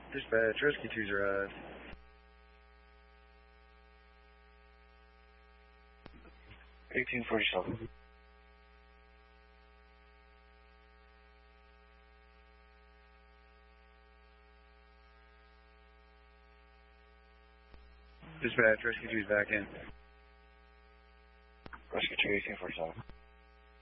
Dispatch, Rescue 2's arrived. $1847. Dispatch, Rescue 2's back in. Rescue 2, 1847.